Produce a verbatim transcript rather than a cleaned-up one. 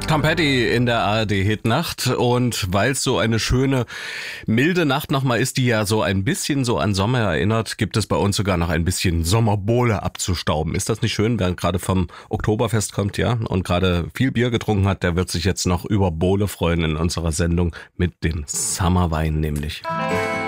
Tom Petty in der A R D-Hitnacht, und weil es so eine schöne, milde Nacht nochmal ist, die ja so ein bisschen so an Sommer erinnert, gibt es bei uns sogar noch ein bisschen Sommerbohle abzustauben. Ist das nicht schön, wer gerade vom Oktoberfest kommt, ja, und gerade viel Bier getrunken hat, der wird sich jetzt noch über Bohle freuen in unserer Sendung mit dem Summerwein nämlich.